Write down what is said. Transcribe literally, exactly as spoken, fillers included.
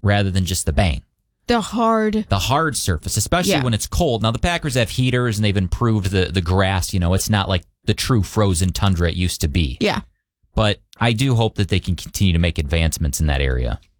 rather than just the bang. The hard. The hard surface, especially Yeah. when it's cold. Now, the Packers have heaters, and they've improved the, the grass. You know, it's not like the true frozen tundra it used to be. Yeah. But I do hope that they can continue to make advancements in that area.